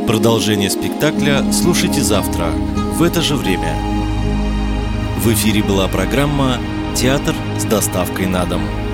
Продолжение спектакля слушайте завтра в это же время. В эфире была программа «Театр с доставкой на дом».